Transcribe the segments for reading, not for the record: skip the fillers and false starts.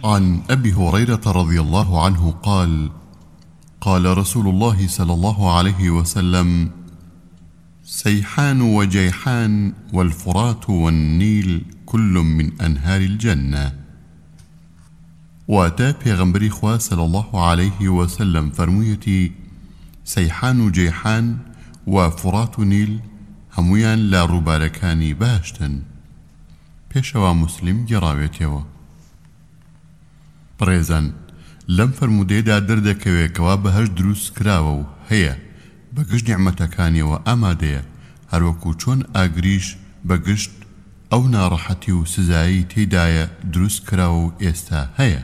عن أبي هريرة رضي الله عنه قال: قال رسول الله صلى الله عليه وسلم: سيحان وجيحان والفرات والنيل كل من أنهار الجنة. واتا پیغمبری خوا صلى الله عليه وسلم فرمویتی: سيحان و جيحان و فرات و نیل هەمویان لا ڕووبارەکانی باشتن. پێشەوە مسلم گەڕاوێتەوە. بڕێزان، لەم فەرموودەیەدا دەردەکەوێتەوە بەهەشت دروست کراوە و هەیە، بەگشت نیعمەتەکانیەوە ئامادەیە، هەروەکو چۆن ئاگریش بەگشت ئەو ناڕەحەتی و سزایی تێدایە دروست کراوە و ئێستا هەیە.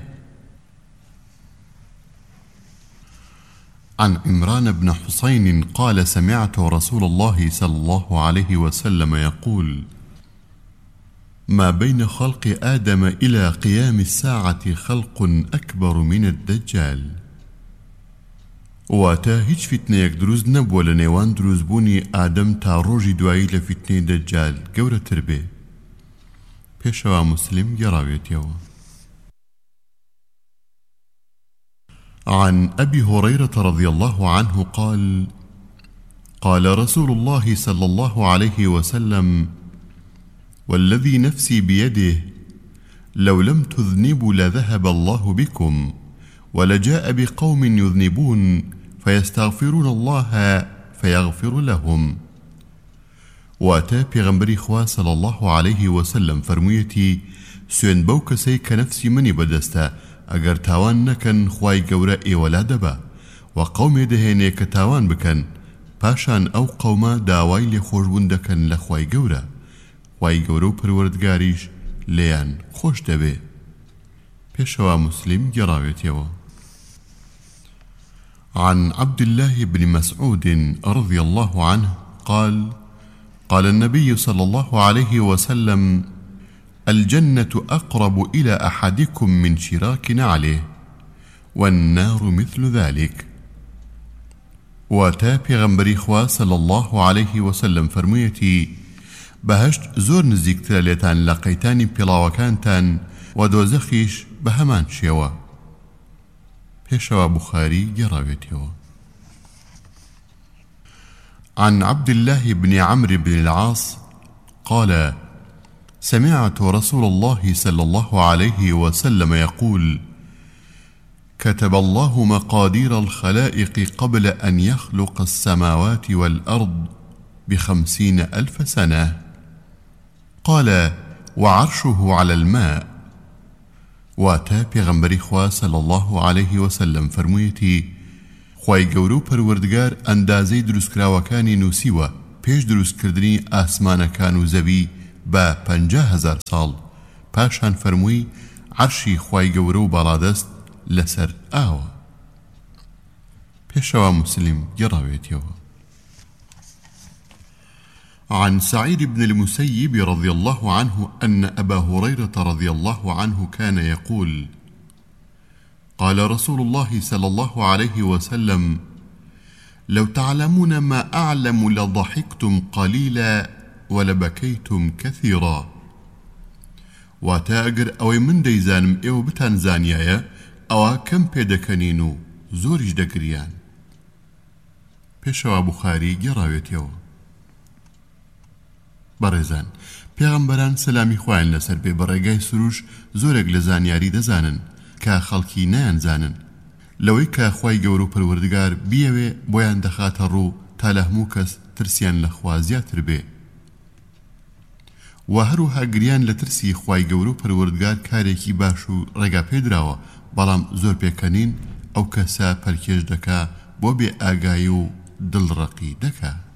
عن عمران بن حسين قال: سمعت رسول الله صلى الله عليه وسلم يقول: ما بين خلق آدم إلى قيام الساعة خلق أكبر من الدجال. واتا هیچ فتنەیەک دروست نەبووە لە نێوان دروستبوونی ئادەم تا ڕۆژی دوایی لە فتنەی دەجال گەورەتر بێ. پێشەوە مسلم گەڕاوێتەوە. عن أبي هريرة رضي الله عنه قال: قال رسول الله صلى الله عليه وسلم: والذي نفسي بيده لو لم تذنبوا لذهب الله بكم ولجاء بقوم يذنبون فيستغفرون الله فيغفر لهم. واتا پیغمبری خوا صلى الله عليه وسلم فرمویتی: سوێن بەو کەسەی کە نەفسی منی بەدەستە ئەگەر تاوان نەکەن خوای گەورە ئێوەلا دەبا و قەومێ دەهێنێ کە تاوان بکەن، پاشان ئەو قەومە داوای لێخۆشبوون دەکەن لە خوای گەورە، خوای گەورە و پەروەردگاریش لێیان خۆش دەبێ. پێشەوە مسلم گەڕاوێتەوە. عن عبد الله بن مسعود رضي الله عنه قال: قال النبي صلى الله عليه وسلم: الجنة أقرب إلى أحدكم من شراك نعله والنار مثل ذلك. واتا پیغمبری خوا صلى الله عليه وسلم فرمویتی: بەهەشت زۆر نزیکترە لێتان لە قەیتانی پێڵاوەکانتان و دۆزەخیش بە هەمان شێوە. پێشەوە بوخاری گەڕاوێتەوە. عن عبد الله بن عمرو بن العاص قال: سمعت رسول الله صلى الله عليه وسلم يقول: كتب الله مقادير الخلائق قبل أن يخلق السماوات والأرض ب50,000 سنة. قال: وعرشه على الماء. واتا پیغمبری خوا صلى الله عليه وسلم فرمویتی: خوای گەورە و پەروەردگار ئەندازەی دروستکراوەکانی نووسیوە پێش دروستکردنی ئاسمانەکان و زەوی بە 50,000 ساڵ، پاشان فەرمووی عەرشی خوای گەورە و بەڵادەست لەسەر ئاوە. پێشەوە مسلم گەڕاوێتەوە. عن سعيد بن المسيب رضي الله عنه أن أبا هريرة رضي الله عنه كان يقول: قال رسول الله صلى الله عليه وسلم: لو تعلمون ما أعلم لضحكتم قليلا ولبكيتم كثيرا. واتا ئەگەر ئەوەی من دەیزانم ئێوە بتان زانیایە ئەوە کەم پێدەکەنین و زۆریش دەگریان. پێشەوە بوخاری گەڕاوێتەوە. بەڕێزان، پێغەمبەران سەلامی خوایان لەسەر بێ بەڕێگای سروش زۆرێک لە زانیاری دەزانن کە خەڵکی نەیانزانن. لەوەی کە خوای گەورە و پەروەردگار بیەوێ بۆیان دەخاتە ڕوو تا لە هەموو کەس ترسیان لە خوا زیاتر بێ. و هەروەها گریان لە ترسی خوای گەورە و پەروەردگار کارێکی باش و ڕێگا پێدراوە، بەڵام زۆر پێکەنین ئەو کەسە پەرکێش دەکا بۆ بێ ئاگایی و دڵڕەقی دەکا.